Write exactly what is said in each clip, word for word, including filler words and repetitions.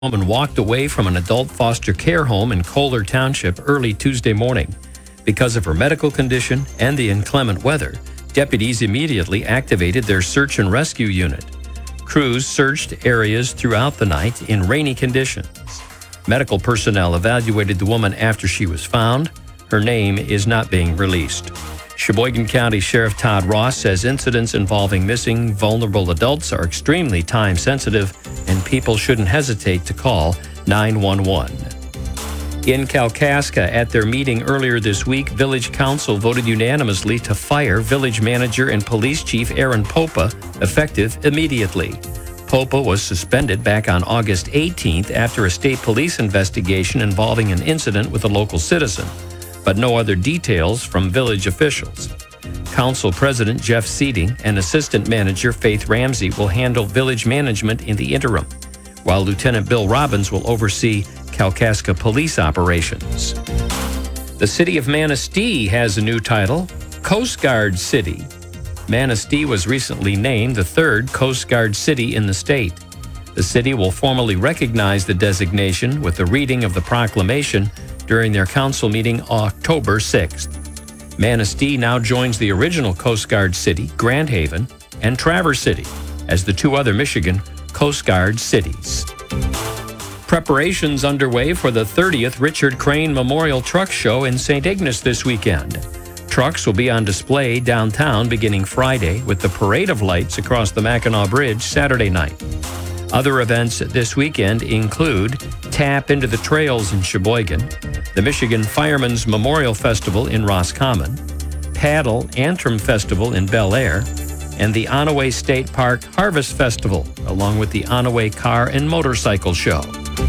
woman walked away from an adult foster care home in Kohler Township early Tuesday morning. Because of her medical condition and the inclement weather, deputies immediately activated their search and rescue unit. Crews searched areas throughout the night in rainy conditions. Medical personnel evaluated the woman after she was found. Her name is not being released. Sheboygan County Sheriff Todd Ross says incidents involving missing vulnerable adults are extremely time sensitive and people shouldn't hesitate to call nine one one. In Kalkaska, at their meeting earlier this week, Village Council voted unanimously to fire Village Manager and Police Chief Aaron Popa, effective immediately. Popa was suspended back on August eighteenth after a state police investigation involving an incident with a local citizen, but no other details from village officials. Council President Jeff Seeding and Assistant Manager Faith Ramsey will handle village management in the interim, while Lieutenant Bill Robbins will oversee Kalkaska police operations. The city of Manistee has a new title, Coast Guard City. Manistee was recently named the third Coast Guard city in the state. The city will formally recognize the designation with the reading of the proclamation during their council meeting October sixth. Manistee now joins the original Coast Guard city, Grand Haven, and Traverse City as the two other Michigan Coast Guard cities. Preparations underway for the thirtieth Richard Crane Memorial Truck Show in Saint Ignace this weekend. Trucks will be on display downtown beginning Friday with the Parade of Lights across the Mackinac Bridge Saturday night. Other events this weekend include Tap Into the Trails in Sheboygan, the Michigan Firemen's Memorial Festival in Roscommon, Paddle Antrim Festival in Bel Air, and the Onaway State Park Harvest Festival, along with the Onaway Car and Motorcycle Show.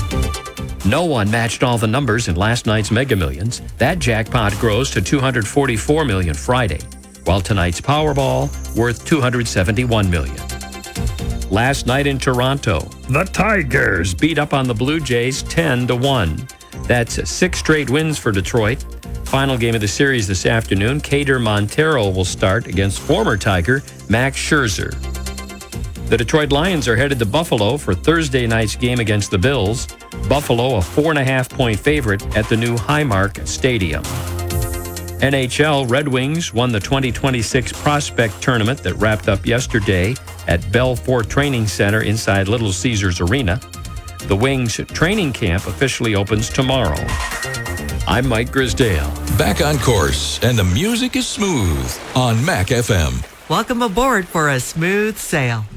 No one matched all the numbers in last night's Mega Millions. That jackpot grows to two hundred forty-four million dollars Friday, while tonight's Powerball worth two hundred seventy-one million dollars. Last night in Toronto, the Tigers beat up on the Blue Jays ten to one. That's six straight wins for Detroit. Final game of the series this afternoon, Kader Montero will start against former Tiger Max Scherzer. The Detroit Lions are headed to Buffalo for Thursday night's game against the Bills. Buffalo, a four and a half point favorite at the new Highmark Stadium. N H L Red Wings won the twenty twenty-six Prospect Tournament that wrapped up yesterday at Belfort Training Center inside Little Caesars Arena. The Wings training camp officially opens tomorrow. I'm Mike Grisdale. Back on course, and the music is smooth on Mac F M. Welcome aboard for a smooth sail.